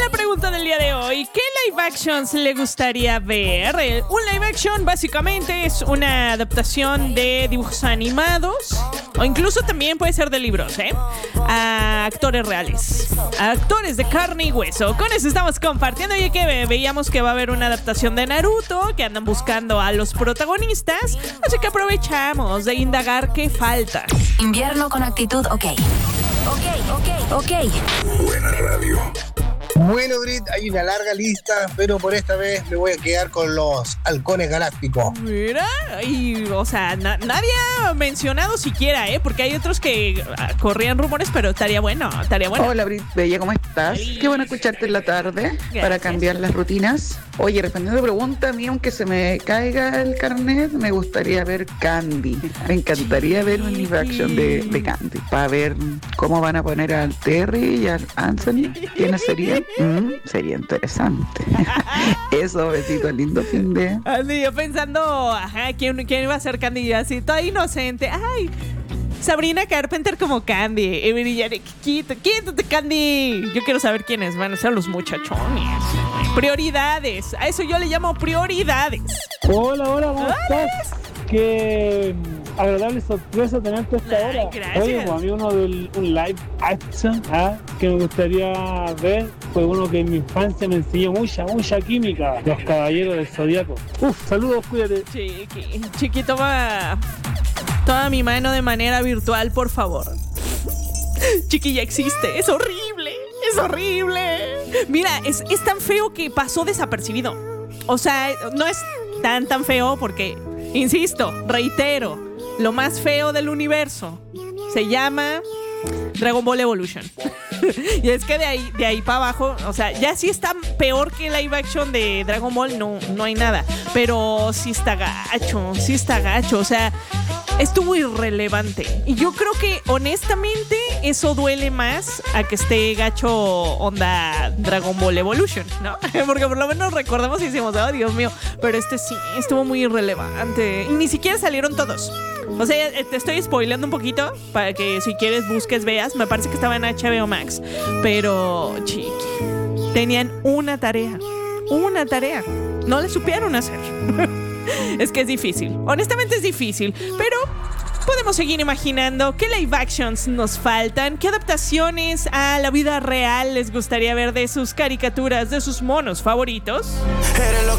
La pregunta del día de hoy: ¿qué live actions le gustaría ver? Un live action básicamente es una adaptación de dibujos animados, o incluso también puede ser de libros, a actores reales, a actores de carne y hueso. Con eso estamos compartiendo. Y que veíamos que va a haber una adaptación de Naruto, que andan buscando a los protagonistas, así que aprovechamos de indagar qué falta. Invierno con actitud, ok. Buena radio. Bueno, Brit, hay una larga lista, pero por esta vez me voy a quedar con los halcones galácticos. Mira, y, o sea, nadie ha mencionado siquiera, porque hay otros que corrían rumores, pero estaría bueno. Hola, Brit, Bella, ¿cómo estás? Qué bueno escucharte en la tarde. Gracias. Para cambiar las rutinas. Oye, respondiendo a tu pregunta, a mí, aunque se me caiga el carnet, me gustaría ver Candy. Me encantaría ver un live action de Candy, para ver cómo van a poner al Terry y al Anthony. ¿Quiénes serían? Sería interesante. Eso, besito, lindo fin de... Así yo pensando, ¿quién iba a ser Candy? Así, toda inocente. Ay, Sabrina Carpenter como Candy. Quítate, Candy. Yo quiero saber quiénes van a ser los muchachones. Prioridades. A eso yo le llamo prioridades. Hola, ¿cómo estás? Qué agradable sorpresa tenerte a esta hora. Gracias. Oye, pues a mí uno de un live action que me gustaría ver fue uno que en mi infancia me enseñó mucha química. Los Caballeros del Zodiaco. Saludos, cuídate. Chiqui, toma mi mano de manera virtual, por favor. Chiqui, ya existe. Es horrible. Mira, es tan feo que pasó desapercibido. O sea, no es tan feo porque, insisto, reitero, lo más feo del universo se llama Dragon Ball Evolution. Y es que de ahí para abajo, o sea, ya sí está peor que live action de Dragon Ball, no hay nada. Pero sí está gacho, o sea, estuvo irrelevante. Y yo creo que, honestamente, eso duele más a que esté gacho onda Dragon Ball Evolution, ¿no? Porque por lo menos recordamos y decimos, oh, Dios mío, pero este sí estuvo muy irrelevante. Y ni siquiera salieron todos. O sea, te estoy spoileando un poquito para que si quieres busques, veas. Me parece que estaba en HBO Max. Pero, chiqui, tenían una tarea. No la supieron hacer. Es que es difícil. Honestamente es difícil. Pero podemos seguir imaginando qué live actions nos faltan, qué adaptaciones a la vida real les gustaría ver de sus caricaturas, de sus monos favoritos. Eres lo